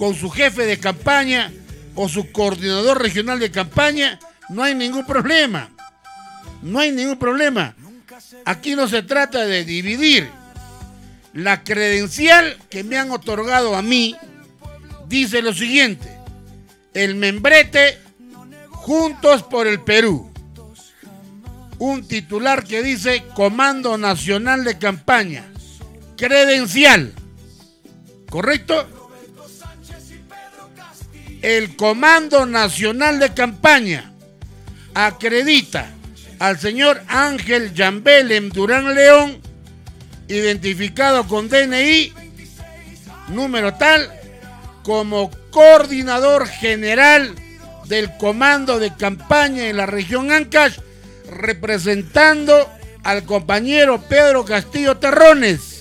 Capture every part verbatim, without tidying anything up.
con su jefe de campaña o su coordinador regional de campaña, no hay ningún problema. No hay ningún problema. Aquí no se trata de dividir. La credencial que me han otorgado a mí dice lo siguiente: el membrete Juntos por el Perú. Un titular que dice Comando Nacional de Campaña. Credencial. ¿Correcto? El Comando Nacional de Campaña acredita al señor Ángel Yambelem Durán León, identificado con D N I, número tal, como coordinador general del Comando de Campaña en la región Ancash, representando al compañero Pedro Castillo Terrones.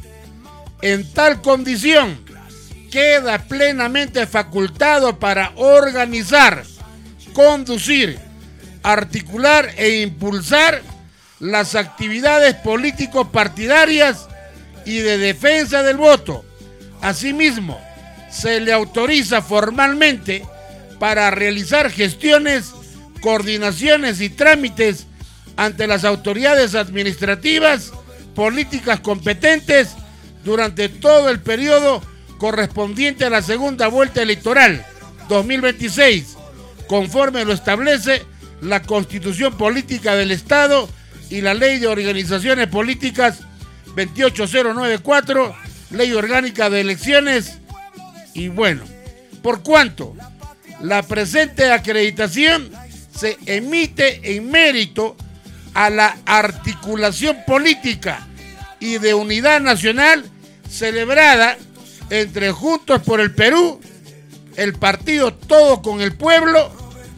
En tal condición, queda plenamente facultado para organizar, conducir, articular e impulsar las actividades político-partidarias y de defensa del voto. Asimismo, se le autoriza formalmente para realizar gestiones, coordinaciones y trámites ante las autoridades administrativas, políticas competentes durante todo el periodo correspondiente a la segunda vuelta electoral dos mil veintiséis, conforme lo establece la Constitución Política del Estado y la Ley de Organizaciones Políticas veintiocho mil noventa y cuatro, Ley Orgánica de Elecciones. Y bueno, por cuanto la presente acreditación se emite en mérito a la articulación política y de unidad nacional celebrada entre Juntos por el Perú, el partido Todo con el Pueblo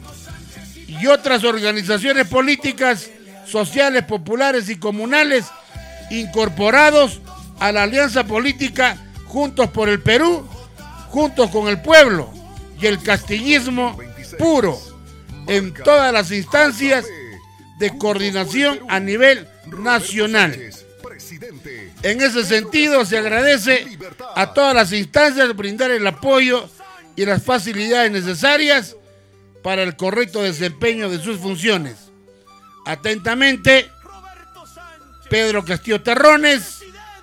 y otras organizaciones políticas, sociales, populares y comunales incorporados a la alianza política Juntos por el Perú, Juntos con el Pueblo y el castillismo puro en todas las instancias de coordinación a nivel nacional. En ese sentido, se agradece a todas las instancias brindar el apoyo y las facilidades necesarias para el correcto desempeño de sus funciones. Atentamente, Pedro Castillo Terrones,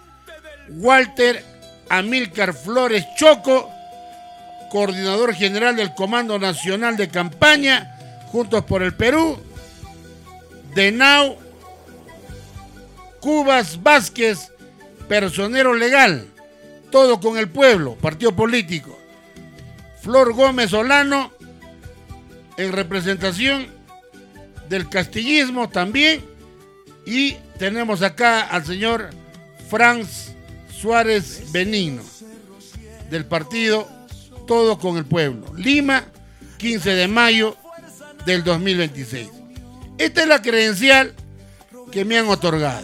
Walter Amílcar Flores Choco, coordinador general del Comando Nacional de Campaña, Juntos por el Perú. Denau Cubas Vázquez, personero legal, Todo con el Pueblo, partido político. Flor Gómez Solano, en representación del castillismo también. Y tenemos acá al señor Franz Suárez Benigno, del partido Todo con el Pueblo. Lima, quince de mayo del dos mil veintiséis. Esta es la credencial que me han otorgado.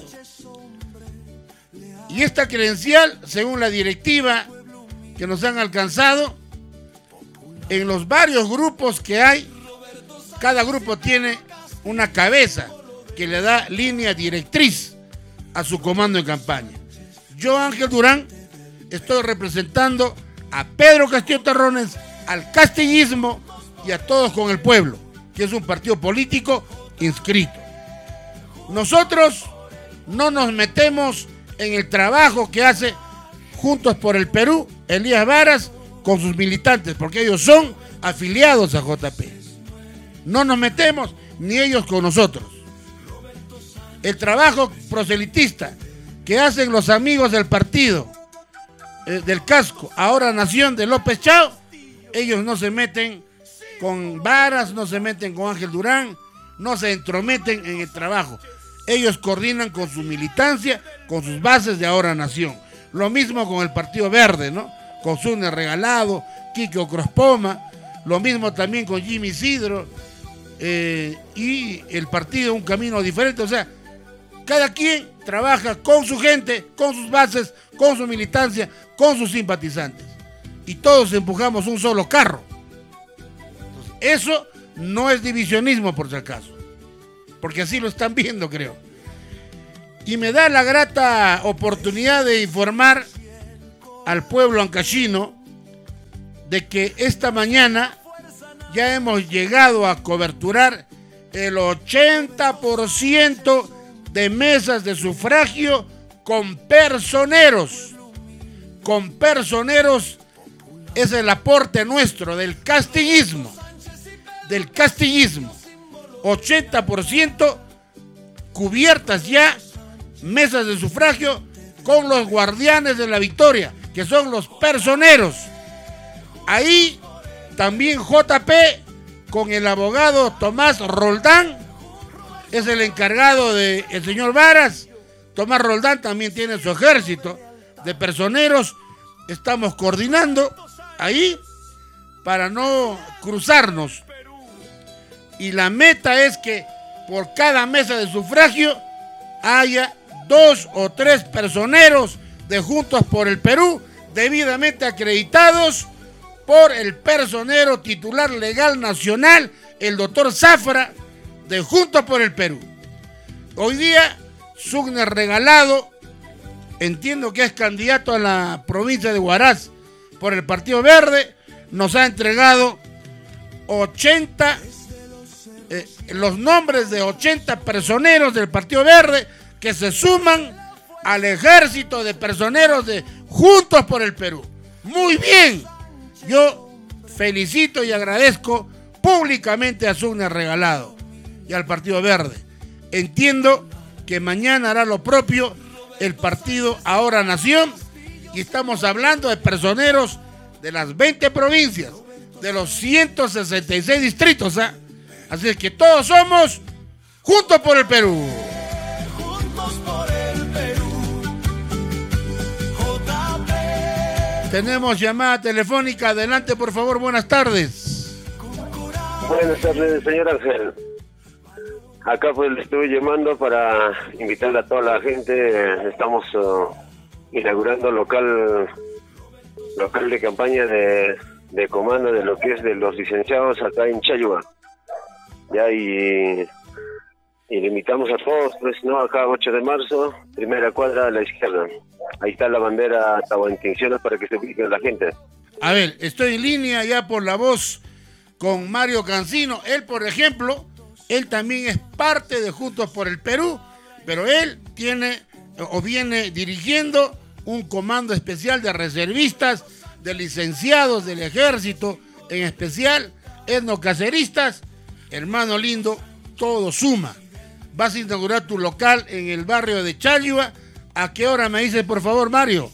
Y esta credencial, según la directiva que nos han alcanzado, en los varios grupos que hay, cada grupo tiene una cabeza que le da línea directriz a su comando de campaña. Yo, Ángel Durán, estoy representando a Pedro Castillo Terrones, al castillismo y a Todos con el Pueblo, que es un partido político inscrito. Nosotros no nos metemos en el trabajo que hace Juntos por el Perú, Elías Varas, con sus militantes, porque ellos son afiliados a J P. No nos metemos, ni ellos con nosotros. El trabajo proselitista que hacen los amigos del partido, eh, del Casco, ahora Nación de López Chao, ellos no se meten con Varas, no se meten con Ángel Durán, no se entrometen en el trabajo. Ellos coordinan con su militancia, con sus bases de Ahora Nación. Lo mismo con el Partido Verde, ¿no? Con Zune Regalado, Quique Ocrospoma, lo mismo también con Jimmy Isidro, eh, y el partido Un Camino Diferente. O sea, cada quien trabaja con su gente, con sus bases, con su militancia, con sus simpatizantes. Y todos empujamos un solo carro. Entonces, eso no es divisionismo, por si acaso, porque así lo están viendo, creo. Y me da la grata oportunidad de informar al pueblo ancashino de que esta mañana ya hemos llegado a coberturar el ochenta por ciento de mesas de sufragio con personeros. Con personeros es el aporte nuestro del castillismo. Del castillismo. ochenta por ciento cubiertas ya mesas de sufragio con los guardianes de la victoria, que son los personeros. Ahí también J P con el abogado Tomás Roldán es el encargado del señor Varas. Tomás Roldán también tiene su ejército de personeros. Estamos coordinando ahí para no cruzarnos. Y la meta es que por cada mesa de sufragio haya dos o tres personeros de Juntos por el Perú debidamente acreditados por el personero titular legal nacional, el doctor Zafra, de Juntos por el Perú. Hoy día, Sugner Regalado, entiendo que es candidato a la provincia de Huaraz por el Partido Verde, nos ha entregado ochenta, eh, los nombres de ochenta personeros del Partido Verde que se suman al ejército de personeros de Juntos por el Perú. Muy bien, yo felicito y agradezco públicamente a Sugner Regalado y al Partido Verde. Entiendo que mañana hará lo propio el partido Ahora Nación, y estamos hablando de personeros de las veinte provincias, de los ciento sesenta y seis distritos, ¿eh? Así es que todos somos Juntos por el Perú. Juntos por el Perú. J P. Tenemos llamada telefónica. Adelante, por favor. Buenas tardes. Buenas tardes, señor Ángel. Acá pues le estoy llamando para invitarle a toda la gente. Estamos uh, inaugurando local local de campaña de, de comando de lo que es de los licenciados acá en Chayua. Ya y, y le invitamos a todos, pues no, acá ocho de marzo, primera cuadra a la izquierda. Ahí está la bandera Tahuantinciones para que se ubique la gente. A ver, estoy en línea ya por la voz con Mario Cancino. Él, por ejemplo, él también es parte de Juntos por el Perú, pero él tiene o viene dirigiendo un comando especial de reservistas, de licenciados del ejército, en especial etnocaceristas. Hermano lindo, todo suma. Vas a inaugurar tu local en el barrio de Chayua. ¿A qué hora me dice, por favor, Mario?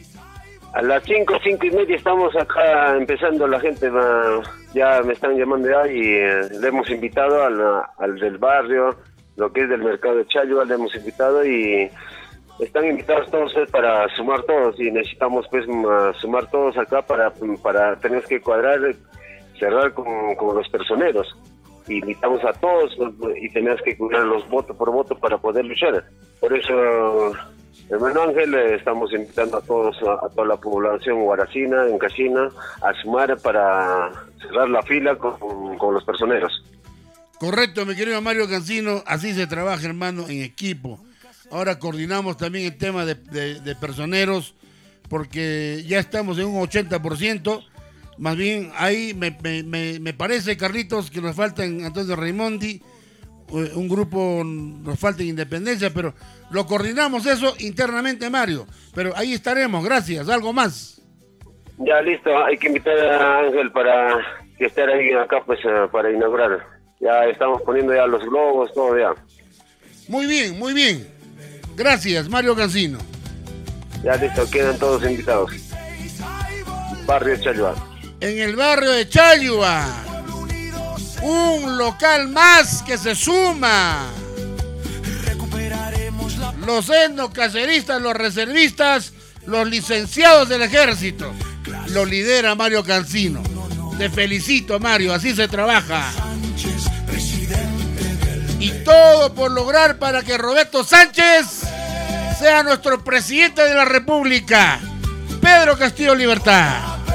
A las cinco, cinco y media estamos acá empezando, la gente va, ya me están llamando ya y eh, le hemos invitado al, al del barrio, lo que es del mercado de Chayua, le hemos invitado y están invitados todos eh, para sumar todos y necesitamos pues sumar todos acá para, para tenemos que cuadrar, cerrar con, con los personeros. Invitamos a todos y tenemos que cuidar los votos por voto para poder luchar. Por eso, hermano Ángel, estamos invitando a todos, a, a toda la población huaracina, encasina, a sumar para cerrar la fila con, con los personeros. Correcto, mi querido Mario Cancino, así se trabaja, hermano, en equipo. Ahora coordinamos también el tema de, de, de personeros, porque ya estamos en un ochenta por ciento. Más bien, ahí me, me, me parece, Carlitos, que nos falta en Antonio Raimondi, un grupo, nos falta en Independencia, pero lo coordinamos eso internamente, Mario. Pero ahí estaremos, gracias. ¿Algo más? Ya, listo. Hay que invitar a Ángel para que esté ahí acá, pues, para inaugurar. Ya estamos poniendo ya los globos, todo ya. Muy bien, muy bien. Gracias, Mario Cancino. Ya, listo. Quedan todos invitados. Barrio Chayua. En el barrio de Chayua, un local más que se suma. Los etnocaceristas, los reservistas, los licenciados del ejército. Lo lidera Mario Cancino. Te felicito, Mario, así se trabaja. Y todo por lograr para que Roberto Sánchez sea nuestro presidente de la República. Pedro Castillo Libertad.